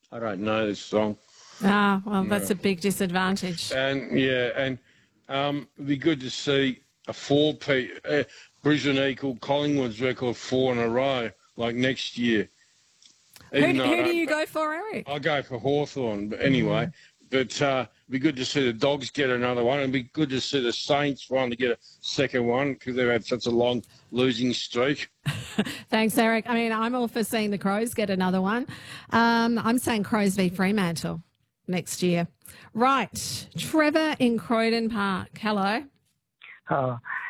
I don't know this song. Ah, well, that's No. a big disadvantage. It'd be good to see a Brisbane equal Collingwood's record 4 in a row, like next year. Who, Even though I who do don't, you go for, Eric? I'll go for Hawthorn. But anyway, it'd be good to see the Dogs get another one. It'd be good to see the Saints finally get a second one because they've had such a long losing streak. Thanks, Eric. I mean, I'm all for seeing the Crows get another one. I'm saying Crows v Fremantle next year. Right. Trevor in Croydon Park. Hello. Oh,